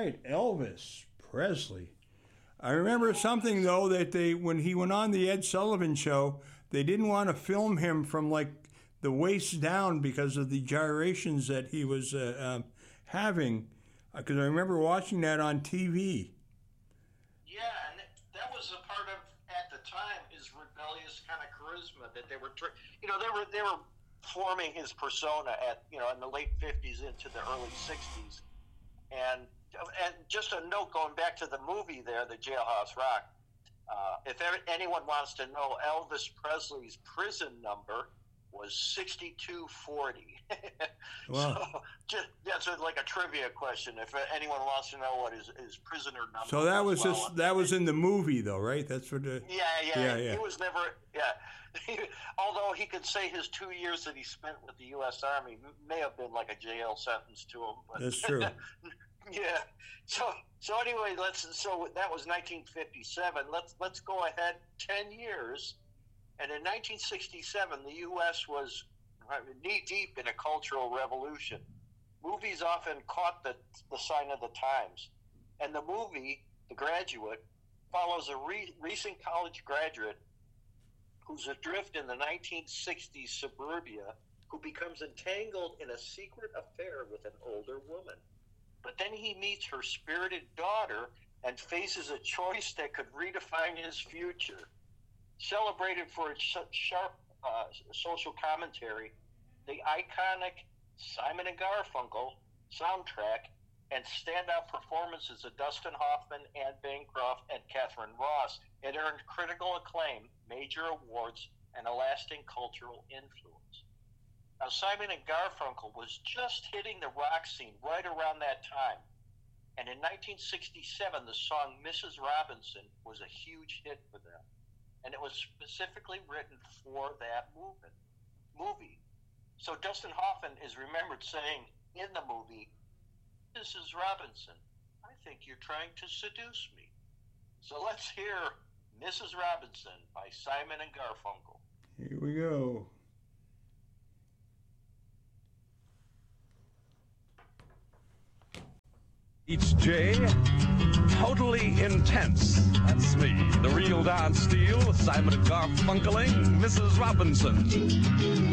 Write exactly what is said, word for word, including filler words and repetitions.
right, Elvis Presley. I remember something though that they when he went on the Ed Sullivan Show, they didn't want to film him from like the waist down because of the gyrations that he was uh, um, having. Because I remember watching that on T V. Yeah, and that was a part of at the time his rebellious kind of charisma that they were, you know, they were they were forming his persona at you know in the late fifties into the early sixties, and. And just a note going back to the movie there, the Jailhouse Rock, uh, if ever, anyone wants to know, Elvis Presley's prison number was sixty-two forty. Wow. So just, that's a, like a trivia question if anyone wants to know what his, his prisoner number So that was well. just, that was in the movie though, right? That's what the... Yeah, yeah, yeah, yeah. He was never, yeah. Although he could say his two years that he spent with the U S Army may have been like a jail sentence to him. But That's true. Yeah. So so anyway, let's so that was nineteen fifty-seven. Let's let's go ahead ten years, and in nineteen sixty-seven, the U S was knee deep in a cultural revolution. Movies often caught the the sign of the times, and the movie The Graduate follows a re- recent college graduate who's adrift in the nineteen sixties suburbia, who becomes entangled in a secret affair with an older woman. But then he meets her spirited daughter and faces a choice that could redefine his future. Celebrated for its sharp uh, social commentary, the iconic Simon and Garfunkel soundtrack and standout performances of Dustin Hoffman, Anne Bancroft, and Catherine Ross, it earned critical acclaim, major awards, and a lasting cultural influence. Now, Simon and Garfunkel was just hitting the rock scene right around that time. And in nineteen sixty-seven, the song Missus Robinson was a huge hit for them. And it was specifically written for that movement, movie. So Dustin Hoffman is remembered saying in the movie, "Missus Robinson, I think you're trying to seduce me." So let's hear Missus Robinson by Simon and Garfunkel. Here we go. H J, totally intense. That's me, the real Don Steele, Simon and Garfunkeling, Missus Robinson.